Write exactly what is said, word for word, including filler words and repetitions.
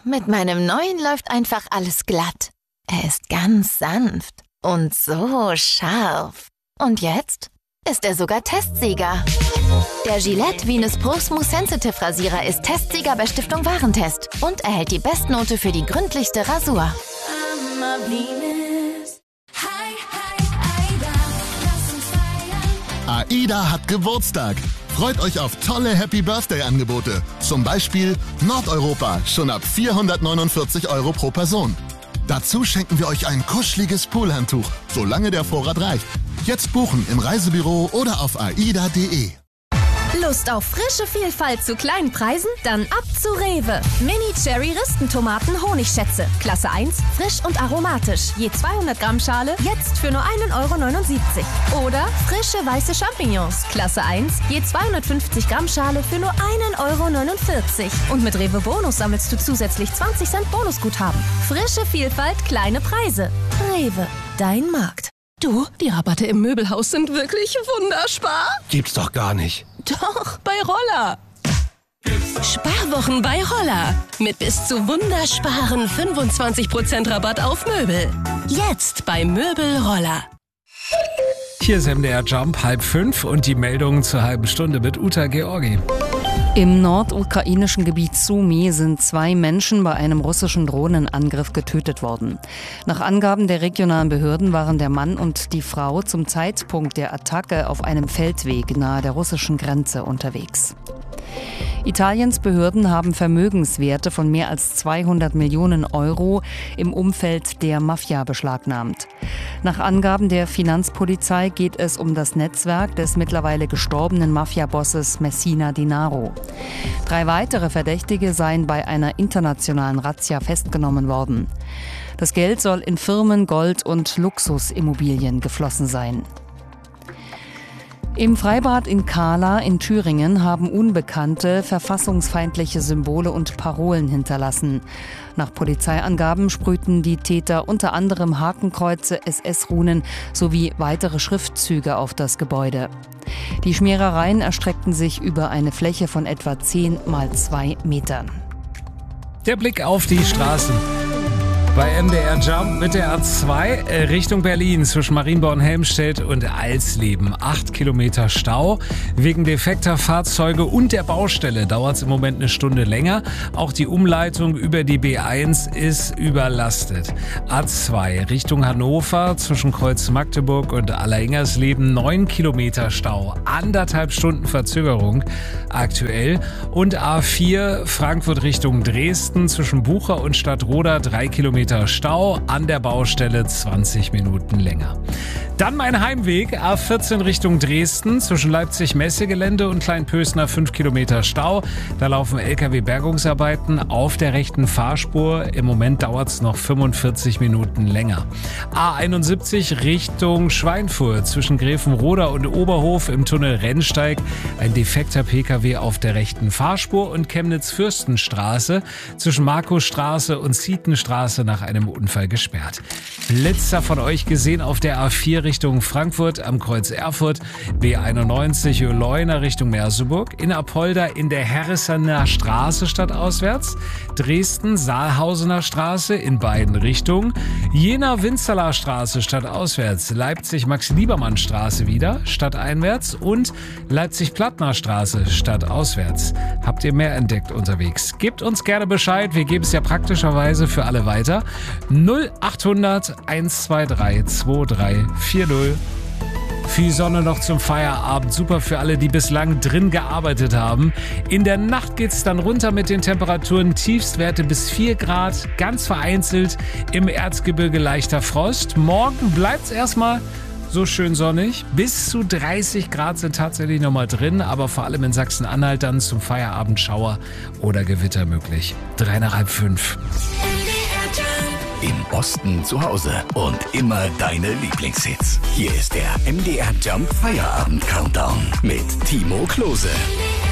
mit meinem neuen läuft einfach alles glatt. Er ist ganz sanft und so scharf. Und jetzt ist er sogar Testsieger. Der Gillette Venus Pro Smooth Sensitive Rasierer ist Testsieger bei Stiftung Warentest und erhält die Bestnote für die gründlichste Rasur. AIDA hat Geburtstag. Freut euch auf tolle Happy Birthday-Angebote. Zum Beispiel Nordeuropa, schon ab vierhundertneunundvierzig Euro pro Person. Dazu schenken wir euch ein kuscheliges Poolhandtuch, solange der Vorrat reicht. Jetzt buchen im Reisebüro oder auf aida punkt de. Lust auf frische Vielfalt zu kleinen Preisen? Dann ab zu Rewe. Mini Cherry Ristentomaten Honigschätze. Klasse eins, frisch und aromatisch. Je zweihundert Gramm Schale, jetzt für nur ein Euro neunundsiebzig. Oder frische weiße Champignons. Klasse eins, je zweihundertfünfzig Gramm Schale für nur ein Euro neunundvierzig. Und mit Rewe Bonus sammelst du zusätzlich zwanzig Cent Bonusguthaben. Frische Vielfalt, kleine Preise. Rewe, dein Markt. Du, die Rabatte im Möbelhaus sind wirklich wunderbar. Gibt's doch gar nicht. Doch, bei Roller. Sparwochen bei Roller. Mit bis zu wundersparen fünfundzwanzig Prozent Rabatt auf Möbel. Jetzt bei Möbel Roller. Hier ist M D R Jump, halb fünf und die Meldungen zur halben Stunde mit Uta Georgi. Im nordukrainischen Gebiet Sumy sind zwei Menschen bei einem russischen Drohnenangriff getötet worden. Nach Angaben der regionalen Behörden waren der Mann und die Frau zum Zeitpunkt der Attacke auf einem Feldweg nahe der russischen Grenze unterwegs. Italiens Behörden haben Vermögenswerte von mehr als zweihundert Millionen Euro im Umfeld der Mafia beschlagnahmt. Nach Angaben der Finanzpolizei geht es um das Netzwerk des mittlerweile gestorbenen Mafia-Bosses Messina Denaro. Drei weitere Verdächtige seien bei einer internationalen Razzia festgenommen worden. Das Geld soll in Firmen, Gold und Luxusimmobilien geflossen sein. Im Freibad in Kahla in Thüringen haben Unbekannte verfassungsfeindliche Symbole und Parolen hinterlassen. Nach Polizeiangaben sprühten die Täter unter anderem Hakenkreuze, S S-Runen sowie weitere Schriftzüge auf das Gebäude. Die Schmierereien erstreckten sich über eine Fläche von etwa zehn mal zwei Metern. Der Blick auf die Straßen. Bei M D R Jump mit der A zwei Richtung Berlin zwischen Marienborn-Helmstedt und Alsleben. Acht Kilometer Stau. Wegen defekter Fahrzeuge und der Baustelle dauert es im Moment eine Stunde länger. Auch die Umleitung über die B eins ist überlastet. A zwei Richtung Hannover zwischen Kreuz Magdeburg und Alleringhersleben. Neun Kilometer Stau. Anderthalb Stunden Verzögerung aktuell. Und A vier Frankfurt Richtung Dresden zwischen Bucher und Stadtroda. Drei Kilometer Stau, an der Baustelle zwanzig Minuten länger. Dann mein Heimweg, A vierzehn Richtung Dresden, zwischen Leipzig-Messegelände und Kleinpösner fünf Kilometer Stau. Da laufen L K W-Bergungsarbeiten auf der rechten Fahrspur. Im Moment dauert es noch fünfundvierzig Minuten länger. A einundsiebzig Richtung Schweinfurt, zwischen Grevenroda und Oberhof im Tunnel Rennsteig. Ein defekter P K W auf der rechten Fahrspur und Chemnitz-Fürstenstraße zwischen Markusstraße und Zietenstraße nach einem Unfall gesperrt. Blitzer von euch gesehen auf der A vier Richtung Frankfurt am Kreuz Erfurt, B einundneunzig Leuna Richtung Merseburg, in Apolda in der Herressener Straße stadtauswärts, Dresden Saalhausener Straße in beiden Richtungen, Jena-Winzerler Straße stadtauswärts, Leipzig-Max-Liebermann-Straße wieder stadteinwärts und Leipzig-Plattner Straße stadtauswärts. Habt ihr mehr entdeckt unterwegs? Gebt uns gerne Bescheid, wir geben es ja praktischerweise für alle weiter. null achthundert hundertzweiundzwanzig drei vier null. Viel Sonne noch zum Feierabend. Super für alle, die bislang drin gearbeitet haben. In der Nacht geht's dann runter mit den Temperaturen. Tiefstwerte bis vier Grad. Ganz vereinzelt im Erzgebirge leichter Frost. Morgen bleibt's erstmal so schön sonnig. Bis zu dreißig Grad sind tatsächlich noch mal drin. Aber vor allem in Sachsen-Anhalt dann zum Feierabend Schauer oder Gewitter möglich. Drei nach halb fünf. Im Osten zu Hause und immer deine Lieblingshits. Hier ist der M D R Jump Feierabend Countdown mit Timo Klose.